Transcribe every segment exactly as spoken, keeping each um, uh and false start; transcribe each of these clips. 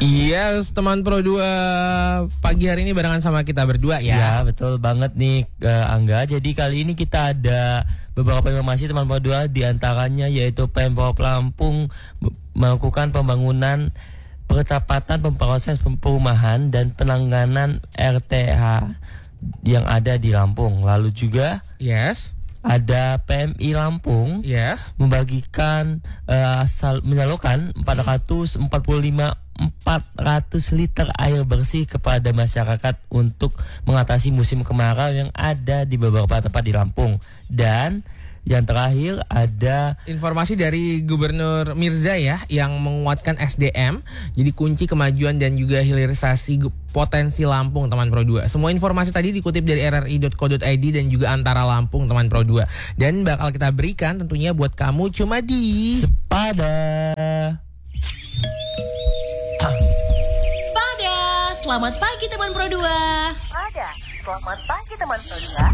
Yes, teman Pro dua pagi hari ini barengan sama kita berdua ya. Ya, betul banget nih uh, Angga. Jadi kali ini kita ada beberapa informasi teman Pro dua, di antaranya yaitu Pemprov Lampung melakukan pembangunan percepatan pemproses perumahan dan penanganan R T H yang ada di Lampung. Lalu juga Yes. ada P M I Lampung Yes. membagikan uh, asal menyalurkan empat ratus empat puluh lima empat ratus liter air bersih kepada masyarakat untuk mengatasi musim kemarau yang ada di beberapa tempat di Lampung. Dan yang terakhir ada informasi dari Gubernur Mirza ya, yang menguatkan S D M jadi kunci kemajuan dan juga hilirisasi potensi Lampung, teman Pro dua. Semua informasi tadi dikutip dari r r i dot co dot i d dan juga Antara Lampung, teman Pro dua. Dan bakal kita berikan tentunya buat kamu cuma di Sepada. Sepada, selamat pagi teman Pro dua. Sepada, selamat pagi teman Pro dua.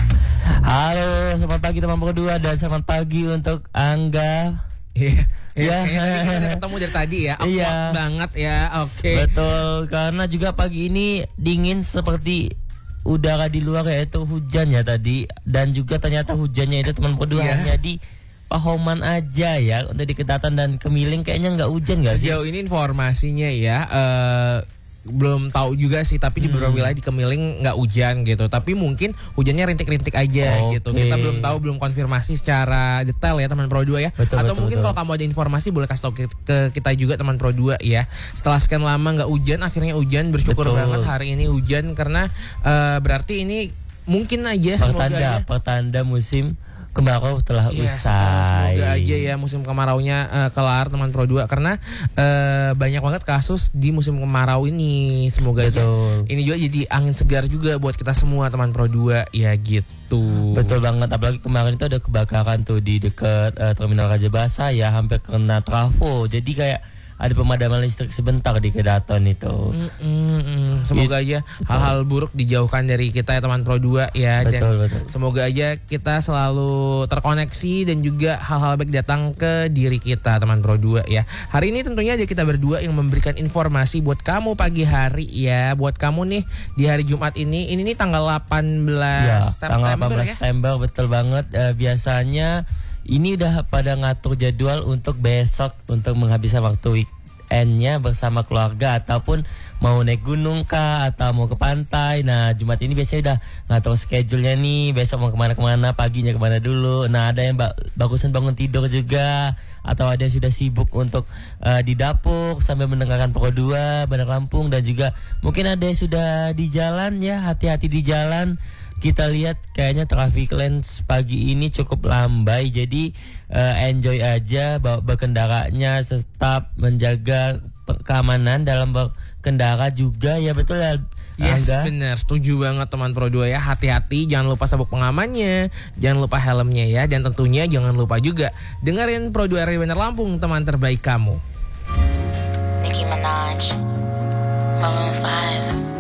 Halo, selamat pagi teman Pro dua dan selamat pagi untuk Angga. Iya. Iya. Ya, kita udah ketemu dari tadi ya. Awkward Iya. banget ya. Oke. Betul, karena juga pagi ini dingin seperti udara di luar, yaitu hujan ya tadi. Dan juga ternyata hujannya itu teman Pro dua Iya. hanya di Pahoman aja ya. Untuk di Kedatan dan Kemiling kayaknya nggak hujan nggak sih? Sejauh ini informasinya ya eh, belum tahu juga sih, tapi di beberapa Hmm. wilayah di Kemiling nggak hujan gitu. Tapi mungkin hujannya rintik-rintik aja Oke. gitu. Kita belum tahu, belum konfirmasi secara detail ya teman Pro dua ya. Betul, Atau betul, mungkin betul. kalau kamu ada informasi boleh kasih tahu ke, ke kita juga teman Pro dua ya. Setelah sekian lama nggak hujan, akhirnya hujan. Bersyukur Betul. banget hari ini hujan karena eh, berarti ini mungkin aja semoga Pertanda, aja. pertanda musim kemarau telah Yes, usai. uh, semoga aja ya musim kemaraunya uh, kelar teman Pro dua, karena uh, banyak banget kasus di musim kemarau ini. Semoga aja Betul. ini juga jadi angin segar juga buat kita semua teman Pro dua ya gitu. Betul banget, apalagi kemarin itu ada kebakaran tuh di dekat uh, Terminal Raja Basa ya, hampir kena trafo. Jadi kayak ada pemadaman listrik sebentar di Kedaton itu. Mm, mm, mm. Semoga aja hal-hal buruk dijauhkan dari kita ya teman Pro dua ya. Betul, Dan betul. semoga aja kita selalu terkoneksi dan juga hal-hal baik datang ke diri kita teman Pro dua ya. Hari ini tentunya aja kita berdua yang memberikan informasi buat kamu pagi hari ya. Buat kamu nih di hari Jumat ini. Ini nih tanggal delapan Ya, belas tanggal delapan September belas ya. September, betul banget. Eh, biasanya ini udah pada ngatur jadwal untuk besok, untuk menghabiskan waktu weekendnya bersama keluarga, ataupun mau naik gunung kah, atau mau ke pantai. Nah, Jumat ini biasanya udah ngatur schedule-nya nih, besok mau kemana-kemana, paginya kemana dulu. Nah, ada yang ba- bagusan bangun tidur juga, atau ada yang sudah sibuk untuk eh, di dapur sambil mendengarkan Pro dua Bandar Lampung. Dan juga mungkin ada yang sudah di jalan ya, hati-hati di jalan. Kita lihat kayaknya traffic lens pagi ini cukup lambai, jadi uh, enjoy aja bawa berkendaranya, tetap menjaga pe- keamanan dalam berkendara juga ya, betul ya Yes, Angga? benar, setuju banget teman Pro dua ya. Hati-hati, jangan lupa sabuk pengamannya, jangan lupa helmnya ya, dan tentunya jangan lupa juga dengerin Pro dua R W Bandar Lampung, teman terbaik kamu. Nicki Minaj, Maroon five.